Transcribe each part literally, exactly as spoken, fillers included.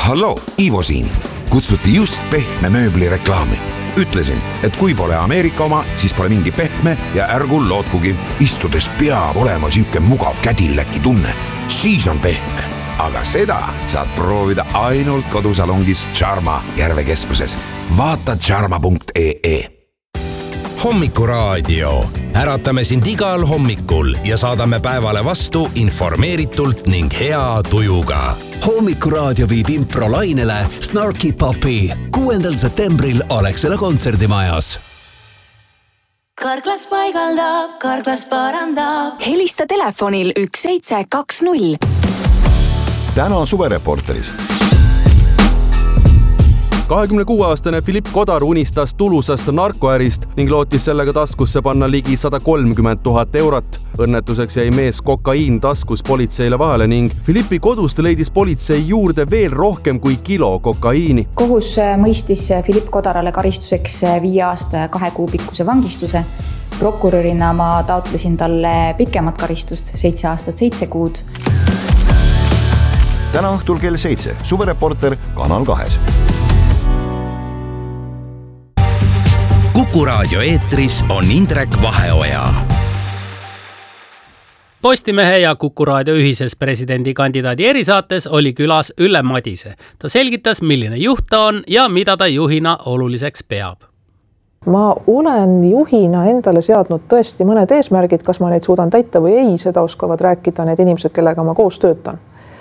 Halloo, Ivo siin. Kutsuti just pehme mööbli reklaami. Ütlesin, et kui pole Ameerika oma, siis pole mingi pehme ja ärgu lootkugi. Istudes peab olema süüke mugav kädilläki tunne. Siis on pehme. Aga seda saad proovida ainult kodusalongis Charma Järvekeskuses. Vaata charma punkt ee. Hommikuraadio. Äratame sind igal hommikul ja saadame päevale vastu informeeritult ning hea tujuga. Hommikuraadio viib improlainele Snarky Puppy kuuendal septembril Alexela kontserdimajas. Karklas paigaldab, Karklas parandab. Helista telefonil üks seitse kaks null. Täna suvereporteris. kahekümne kuue aastane Philipp Kodar unistas tulusast narkoärist ning lootis sellega taskusse panna ligi sada kolmkümmend tuhat eurot. Õnnetuseks jäi mees kokaiin taskus politseile vahele ning Philippi kodust leidis politsei juurde veel rohkem kui kilo kokaiini. Kohus mõistis Philipp Kodarale karistuseks viie aasta ja kahe kuu pikkuse vangistuse. Prokurörina ma taotlesin talle pikemat karistust, seitse aastat, seitse kuud. Täna õhtul kell seitse. Suvereporter Kanal kahes. Kuku raadio eetris on Indrek Vaheoja. Postimehe ja Kuku raadio ühises presidendikandidaadi erisaates oli külas Ülle Madise. Ta selgitas, milline juht ta on ja mida ta juhina oluliseks peab. Ma olen juhina endale seadnud tõesti mõned eesmärgid, kas ma neid suudan täita või ei, seda oskavad rääkida need inimesed, kellega ma koos töötan.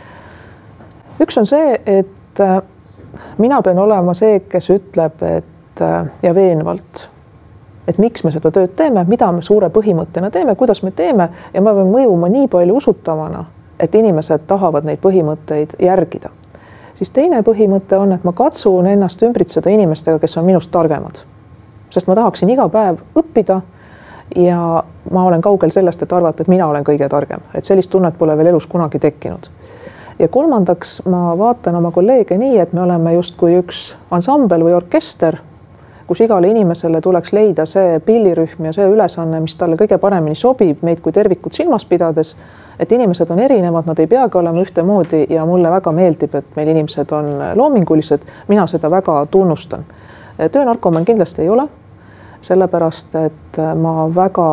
Üks on see, et mina pean olema see, kes ütleb, et ja veenvalt, et miks me seda tööd teeme, mida me suure põhimõttena teeme, kuidas me teeme ja ma pean mõjuma nii palju usutavana, et inimesed tahavad neid põhimõtteid järgida. Siis teine põhimõte on, et ma katsun ennast ümbritseda inimestega, kes on minust targemad. Sest ma tahaksin iga päev õppida ja ma olen kaugel sellest, et arvata, et mina olen kõige targem. Et sellist tunnet pole veel elus kunagi tekkinud. Ja kolmandaks ma vaatan oma kolleege nii, et me oleme just kui üks ansambel või orkester, kus igale inimesele tuleks leida see pillirühm ja see ülesanne, mis talle kõige paremini sobib, meid kui tervikut silmas pidades, et inimesed on erinevad, nad ei peagi olema ühtemoodi ja mulle väga meeldib, et meil inimesed on loomingulised, mina seda väga tunnustan. Töönarkoman kindlasti ei ole, sellepärast, et ma väga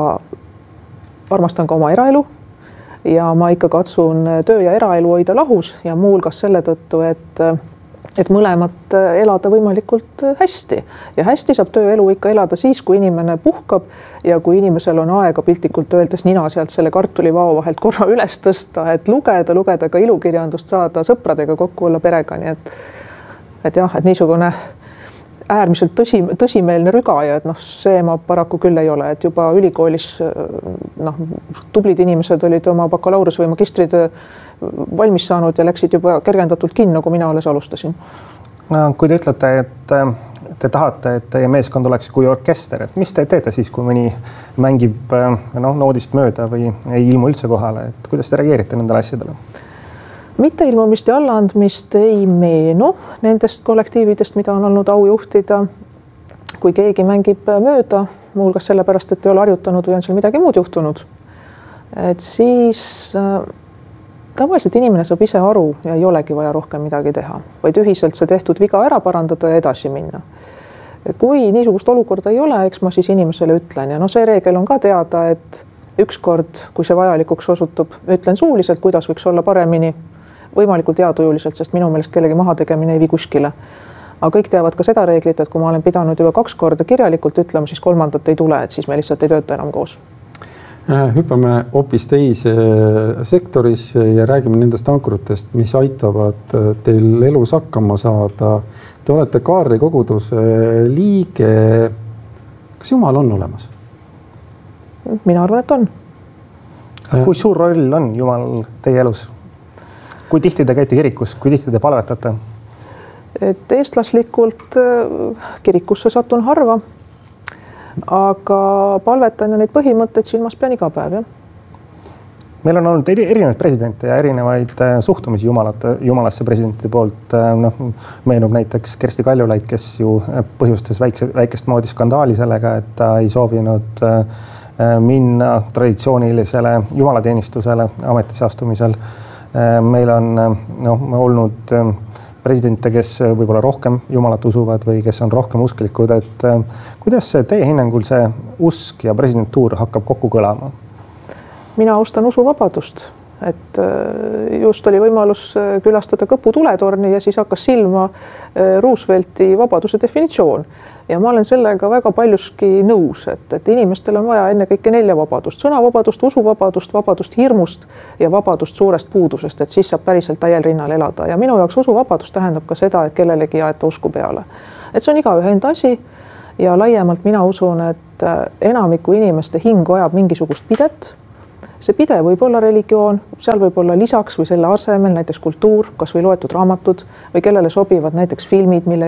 armastan ka oma eraelu ja ma ikka katsun töö ja eraelu hoida lahus ja muulgas selle tõttu, et et mõlemat elada võimalikult hästi. Ja hästi saab tööelu ikka elada siis, kui inimene puhkab ja kui inimesel on aega piltlikult öeldes nina sealt selle kartulivao vahelt korra üles tõsta, et lugeda, lugeda ka ilukirjandust, saada sõpradega kokku olla perega. Nii et, et jah, et niisugune äärmiselt tõsi, tõsimeelne rügaja, et noh, see ma paraku küll ei ole, et juba ülikoolis noh, tublid inimesed olid oma bakalaureuse või magistritöö valmis saanud ja läksid juba kergendatult kinno, kui mina alles alustasin. No, kui te ütlete, et te tahate, et teie meeskond oleks kui orkester, et mis te teete siis, kui mõni mängib no, noodist mööda või ei ilmu üldse kohale, et kuidas te reageerite nendele asjadele? Mitte ilmumist ja allaandmist ei meenu nendest kollektiividest, mida on olnud au juhtida. Kui keegi mängib mööda, muuhulgas sellepärast, et ei ole harjutanud või on seal midagi muud juhtunud, et siis tavaliselt inimene saab ise aru ja ei olegi vaja rohkem midagi teha, vaid ühiselt see tehtud viga ära parandada ja edasi minna. Kui niisugust olukorda ei ole, eks ma siis inimesele ütlen ja no see reegel on ka teada, et ükskord, kui see vajalikuks osutub, ütlen suuliselt, kuidas võiks olla paremini, võimalikult heatujuliselt, sest minu meelest kellegi maha tegemine ei vii kuskile. Aga kõik teavad ka seda reeglit, et kui ma olen pidanud juba kaks korda kirjalikult ütlema, siis kolmandat ei tule, et siis me lihtsalt ei tööta enam koos. Hüppame hoopis teise sektoris ja räägime nendest ankrutest, mis aitavad teil elus hakkama saada. Te olete Kaarli koguduse liige. Kas Jumal on olemas? Mina arvan, et on. Kui suur roll on Jumal teie elus? Kui tihti te käite kirikus? Kui tihti te palvetate? Et eestlaslikult kirikusse satun harva, aga palvetan ja neid põhimõtteid silmas pean iga päev, jah. Meil on olnud erinevaid presidente ja erinevaid suhtumisi jumalate, jumalasse presidentide poolt. No, meenub näiteks Kersti Kaljulaid, kes ju põhjustas väikse, väikest moodi skandaali sellega, et ta ei soovinud minna traditsioonilisele jumalateenistusele ametisse astumisel. Meil on no, olnud presidente, kes võib-olla rohkem Jumalat usuvad või kes on rohkem usklikud, et kuidas teie hinnangul see usk ja presidentuur hakkab kokku kõlama? Mina austan usuvabadust, et just oli võimalus külastada Kõpu tuletorni ja siis hakkas silma Roosevelti vabaduse definitsioon. Ja ma olen sellega väga paljuski nõus, et, et inimestel on vaja enne kõike nelja vabadust, sõnavabadust, usuvabadust, vabadust hirmust ja vabadust suurest puudusest, et siis saab päriselt täiel rinnal elada. Ja minu jaoks usuvabadus tähendab ka seda, et kellelegi aeta usku peale. Et see on igaühe enda asi ja laiemalt mina usun, et enamiku inimeste hing vajab mingisugust pidet. See pide võib olla religioon, seal võib olla lisaks või selle asemel näiteks kultuur, kas või loetud raamatud või kellele sobivad näiteks filmid, mille